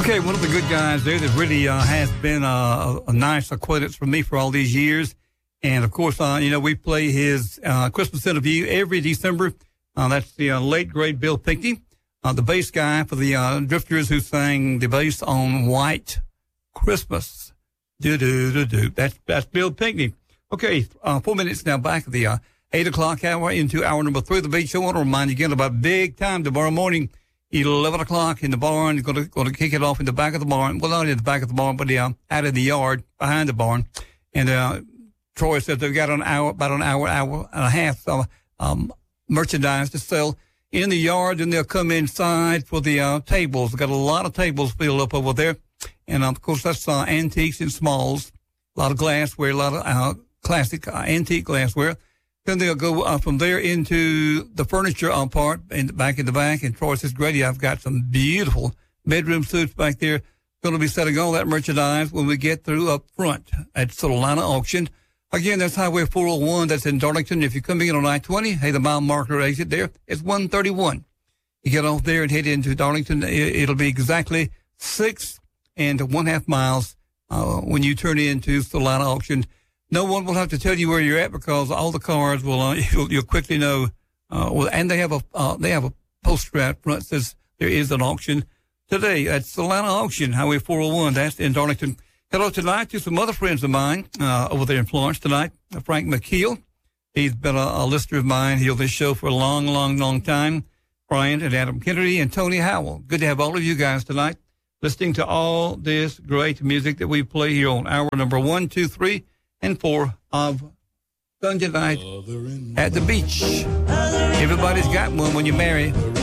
Okay, one of the good guys there that really has been a nice acquaintance for me for all these years. And, of course, we play his Christmas interview every December. That's the late, great Bill Pinkney, the bass guy for the Drifters who sang the bass on White Christmas. Do-do-do-do. That's Bill Pinkney. Okay, 4 minutes now back at the 8 o'clock hour into hour number 3 of the Beat Show. I want to remind you again about big time tomorrow morning. 11 o'clock in the barn. Going to kick it off in the back of the barn. Well, not in the back of the barn, but out in the yard behind the barn. And Troy said they've got about an hour and a half merchandise to sell in the yard. And they'll come inside for the tables. They've got a lot of tables filled up over there. And, of course, that's antiques and smalls. A lot of glassware, a lot of classic antique glassware. Then they'll go from there into the furniture part in the back. And Troy says, Grady, I've got some beautiful bedroom suites back there. Going to be selling all that merchandise when we get through up front at Solana Auction. Again, that's Highway 401. That's in Darlington. If you're coming in on I-20, hey, the mile marker exit there is 131. You get off there and head into Darlington. It'll be exactly 6.5 miles when you turn into Solana Auction. No one will have to tell you where you're at because all the cars will, you'll quickly know. And they have a poster out front that says there is an auction today at Solana Auction, Highway 401. That's in Darlington. Hello tonight to some other friends of mine, over there in Florence tonight. Frank McKeel. He's been a listener of mine. He'll this show for a long, long, long time. Brian and Adam Kennedy and Tony Howell. Good to have all of you guys tonight listening to all this great music that we play here on hour number 1, 2, 3, and 4 of Sunday night at the beach. Everybody's got one when you marry.